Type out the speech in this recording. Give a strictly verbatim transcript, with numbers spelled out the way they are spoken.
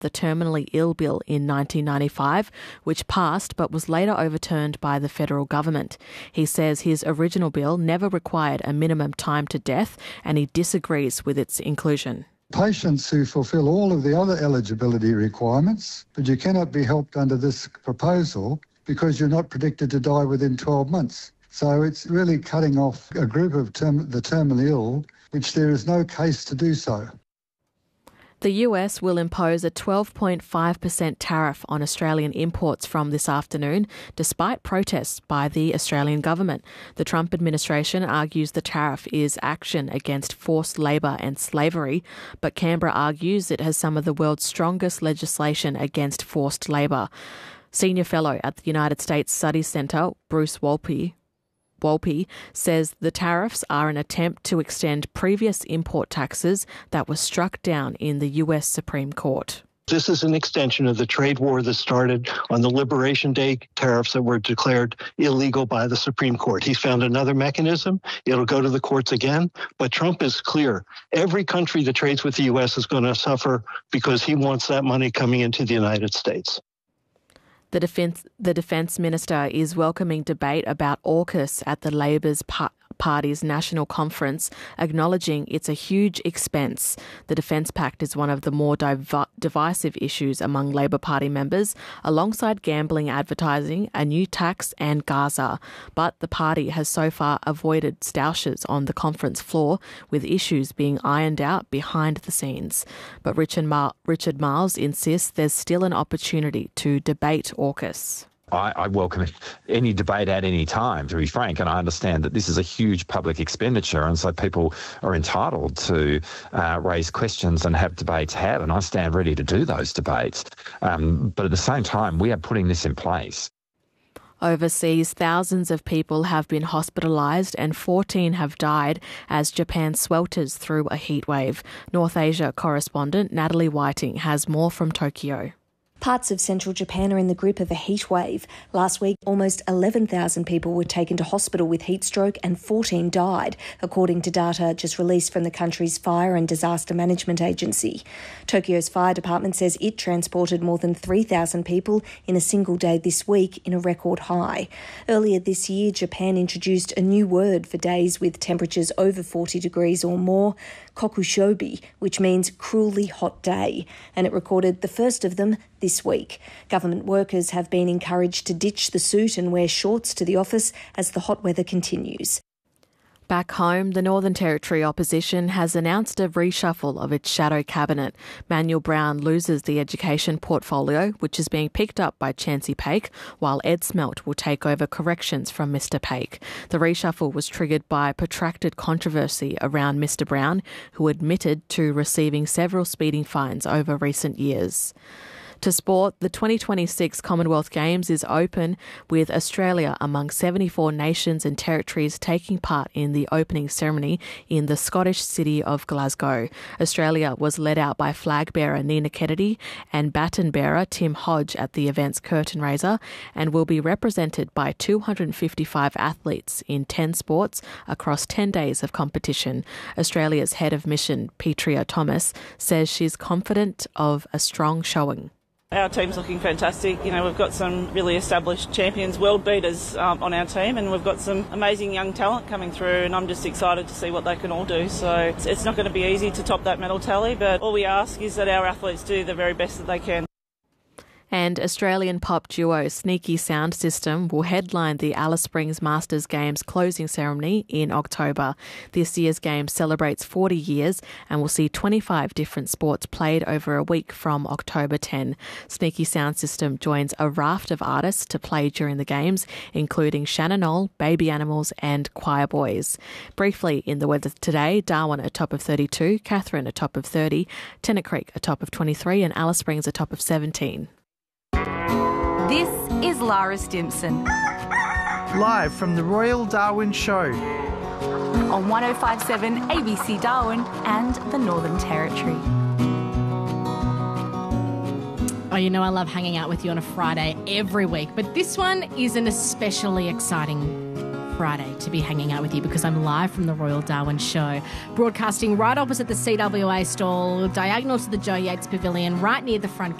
the terminally ill bill in nineteen ninety-five, which passed but was later overturned by the federal government. He says his original bill never required a minimum time to death, and he disagrees with its inclusion. Patients who fulfil all of the other eligibility requirements, but you cannot be helped under this proposal because you're not predicted to die within twelve months. So it's really cutting off a group of term, the terminally ill, which there is no case to do so. The U S will impose a twelve point five percent tariff on Australian imports from this afternoon, despite protests by the Australian government. The Trump administration argues the tariff is action against forced labour and slavery, but Canberra argues it has some of the world's strongest legislation against forced labour. Senior Fellow at the United States Studies Centre, Bruce Wolpe, Wolpe says the tariffs are an attempt to extend previous import taxes that were struck down in the U S Supreme Court. This is an extension of the trade war that started on the Liberation Day tariffs that were declared illegal by the Supreme Court. He's found another mechanism. It'll go to the courts again. But Trump is clear. Every country that trades with the U S is going to suffer because he wants that money coming into the United States. The Defence the Defence Minister is welcoming debate about AUKUS at the Labor's pa- Party's national conference, acknowledging it's a huge expense. The Defence Pact is one of the more div- divisive issues among Labor Party members, alongside gambling advertising, a new tax and Gaza. But the party has so far avoided stoushes on the conference floor, with issues being ironed out behind the scenes. But Richard, Mar- Richard Marles insists there's still an opportunity to debate AUKUS. I, I welcome any debate at any time, to be frank, and I understand that this is a huge public expenditure, and so people are entitled to uh, raise questions and have debates had, and I stand ready to do those debates. Um, but at the same time, we are putting this in place. Overseas, thousands of people have been hospitalised and fourteen have died as Japan swelters through a heatwave. North Asia correspondent Natalie Whiting has more from Tokyo. Parts of central Japan are in the grip of a heat wave. Last week, almost eleven thousand people were taken to hospital with heat stroke and fourteen died, according to data just released from the country's Fire and Disaster Management Agency. Tokyo's fire department says it transported more than three thousand people in a single day this week, in a record high. Earlier this year, Japan introduced a new word for days with temperatures over forty degrees or more, kokushobi, which means cruelly hot day, and it recorded the first of them this week. Government workers have been encouraged to ditch the suit and wear shorts to the office as the hot weather continues. Back home, the Northern Territory opposition has announced a reshuffle of its shadow cabinet. Manuel Brown loses the education portfolio, which is being picked up by Chancey Paik, while Ed Smelt will take over corrections from Mister Paik. The reshuffle was triggered by protracted controversy around Mister Brown, who admitted to receiving several speeding fines over recent years. To sport, the twenty twenty-six Commonwealth Games is open, with Australia among seventy-four nations and territories taking part in the opening ceremony in the Scottish city of Glasgow. Australia was led out by flag bearer Nina Kennedy and baton bearer Tim Hodge at the event's curtain raiser, and will be represented by two hundred fifty-five athletes in ten sports across ten days of competition. Australia's head of mission, Petria Thomas, says she's confident of a strong showing. Our team's looking fantastic. You know, we've got some really established champions, world beaters um, on our team, and we've got some amazing young talent coming through, and I'm just excited to see what they can all do. So it's, it's not going to be easy to top that medal tally, but all we ask is that our athletes do the very best that they can. And Australian pop duo Sneaky Sound System will headline the Alice Springs Masters Games closing ceremony in October. This year's game celebrates forty years and will see twenty-five different sports played over a week from October tenth. Sneaky Sound System joins a raft of artists to play during the games, including Shannon Knoll, Baby Animals and Choir Boys. Briefly in the weather today, Darwin a top of thirty-two, Katherine a top of thirty, Tennant Creek a top of twenty-three and Alice Springs a top of seventeen. This is Lara Stimson. Live from the Royal Darwin Show. On one oh five point seven A B C Darwin and the Northern Territory. Oh, you know I love hanging out with you on a Friday every week, but this one is an especially exciting Friday to be hanging out with you because I'm live from the Royal Darwin Show, broadcasting right opposite the C W A stall, diagonal to the Joe Yates Pavilion, right near the front